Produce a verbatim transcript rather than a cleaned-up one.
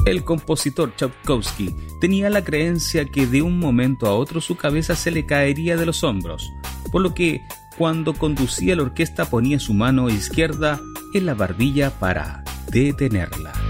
El compositor Tchaikovsky tenía la creencia que de un momento a otro su cabeza se le caería de los hombros, por lo que cuando conducía la orquesta ponía su mano izquierda en la barbilla para detenerla.